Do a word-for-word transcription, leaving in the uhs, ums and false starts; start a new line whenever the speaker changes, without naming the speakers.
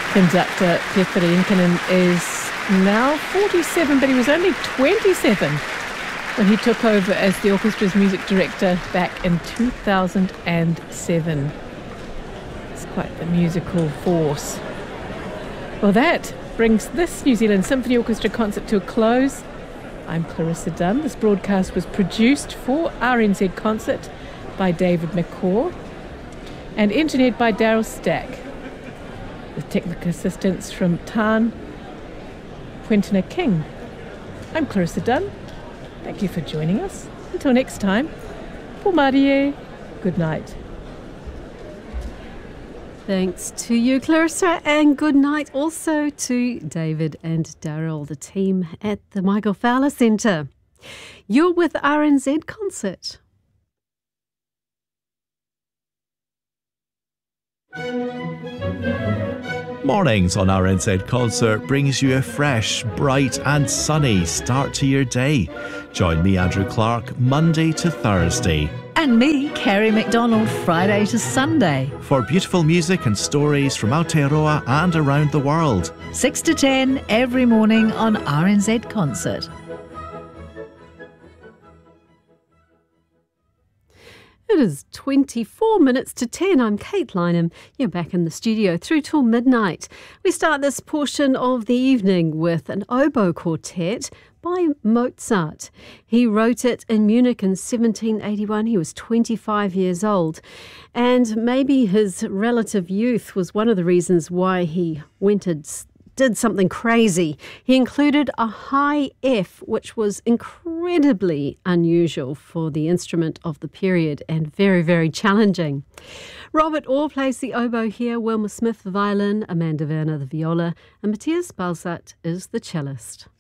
Conductor Petteri Inkinen is now forty-seven, but he was only twenty-seven when he took over as the orchestra's music director back in two thousand seven. It's quite the musical force. Well, that brings this New Zealand Symphony Orchestra concert to a close. I'm Clarissa Dunn. This broadcast was produced for R N Z Concert by David McCaw and engineered by Daryl Stack, with technical assistance from Tan Quentina King. I'm Clarissa Dunn. Thank you for joining us. Until next time, Pō Marie, good night.
Thanks to you, Clarissa, and good night also to David and Daryl, the team at the Michael Fowler Centre. You're with R N Z Concert.
Mornings on R N Z Concert brings you a fresh, bright and sunny start to your day. Join me, Andrew Clark, Monday to Thursday.
And me, Carrie McDonald, Friday to Sunday.
For beautiful music and stories from Aotearoa and around the world.
six to ten every morning on R N Z Concert.
It is twenty-four minutes to ten. I'm Kate Lynham. You're back in the studio through till midnight. We start this portion of the evening with an oboe quartet by Mozart. He wrote it in Munich in seventeen eighty-one. He was twenty-five years old. And maybe his relative youth was one of the reasons why he went and did something crazy. He included a high F, which was incredibly unusual for the instrument of the period and very, very challenging. Robert Orr plays the oboe here, Wilma Smith the violin, Amanda Werner the viola, and Matthias Balzat is the cellist.